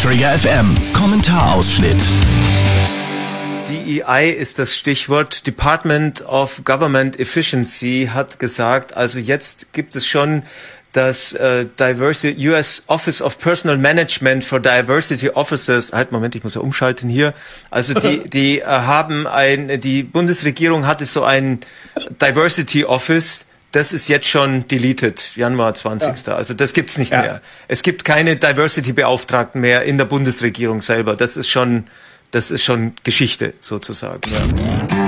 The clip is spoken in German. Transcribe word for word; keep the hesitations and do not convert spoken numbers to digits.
Trigger F M Kommentarausschnitt. D E I ist das Stichwort. Department of Government Efficiency hat gesagt, also jetzt gibt es schon das äh, Diversity, U S Office of Personal Management for Diversity Officers. Halt, Moment, ich muss ja umschalten hier. Also die, die äh, haben ein, die Bundesregierung hatte so ein Diversity Office. Das ist jetzt schon deleted, Januar zwanzigsten Ja. Also das gibt's nicht ja. mehr. Es gibt keine Diversity-Beauftragten mehr in der Bundesregierung selber. Das ist schon, das ist schon Geschichte sozusagen. Ja.